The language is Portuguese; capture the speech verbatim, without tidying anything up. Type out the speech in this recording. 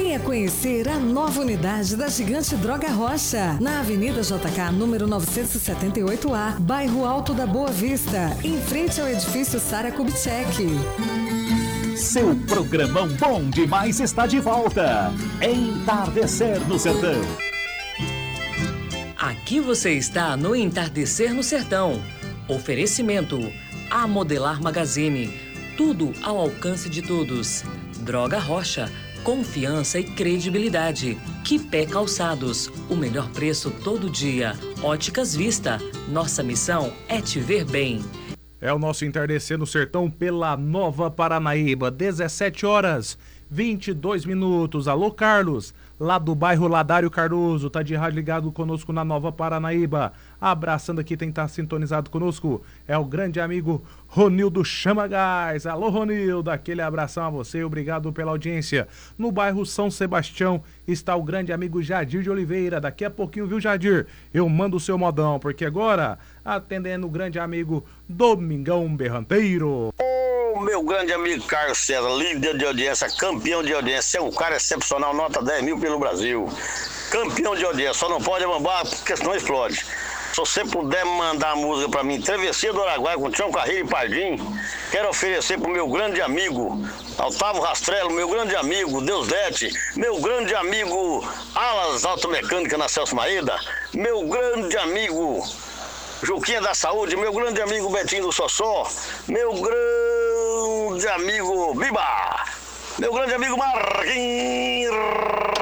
Venha conhecer a nova unidade da Gigante Droga Rocha, na Avenida J K, número novecentos e setenta e oito A, bairro Alto da Boa Vista, em frente ao edifício Sara Kubitschek. Seu programão bom demais está de volta. Entardecer no Sertão. Aqui você está no Entardecer no Sertão. Oferecimento A Modelar Magazine. Tudo ao alcance de todos. Droga Rocha. Confiança e credibilidade. Quipé Calçados. O melhor preço todo dia. Óticas Vista. Nossa missão é te ver bem. É o nosso Entardecer no Sertão pela Nova Paranaíba. dezessete horas, vinte e dois minutos. Alô, Carlos, lá do bairro Ladário Cardoso, tá de rádio ligado conosco na Nova Paranaíba. Abraçando aqui, quem tá sintonizado conosco é o grande amigo Ronildo Chama Gás. Alô, Ronildo, aquele abração a você, obrigado pela audiência. No bairro São Sebastião está o grande amigo Jadir de Oliveira. Daqui a pouquinho, viu, Jadir? Eu mando o seu modão, porque agora, atendendo o grande amigo Domingão Berranteiro. Ô, meu grande amigo Carlos César, líder de audiência, campeão de audiência, é um cara excepcional, nota dez mil pelo Brasil. Campeão de audiência, só não pode amambar porque senão explode. Se você puder mandar a música pra mim, Travessia do Araguaia com Tião Carreiro e Pardim, quero oferecer pro meu grande amigo Otávio Rastrello, meu grande amigo Deusdete, meu grande amigo Alas Automecânica na Celso Maeda, meu grande amigo Juquinha da Saúde, meu grande amigo Betinho do Sossó, meu grande amigo Biba, meu grande amigo Marquinhos